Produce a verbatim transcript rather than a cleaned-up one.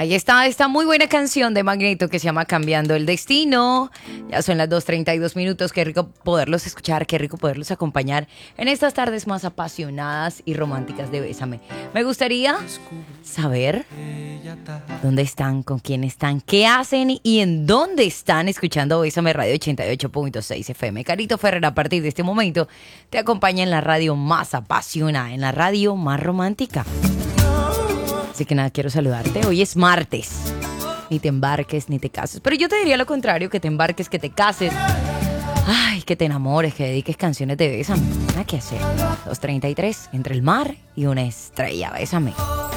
Ahí está esta muy buena canción de Magneto que se llama Cambiando el Destino. Ya son las dos treinta y dos minutos. Qué rico poderlos escuchar, qué rico poderlos acompañar en estas tardes más apasionadas y románticas de Bésame. Me gustaría saber dónde están, con quién están, qué hacen y en dónde están escuchando Bésame Radio ochenta y ocho punto seis F M. Carito Ferrer, a partir de este momento, te acompaña en la radio más apasionada, en la radio más romántica. Así que nada, quiero saludarte. Hoy es martes. Ni te embarques, ni te cases. Pero yo te diría lo contrario, que te embarques, que te cases. Ay, que te enamores, que dediques canciones de Bésame. Nada que hacer. dos treinta y tres, entre el mar y una estrella. Bésame.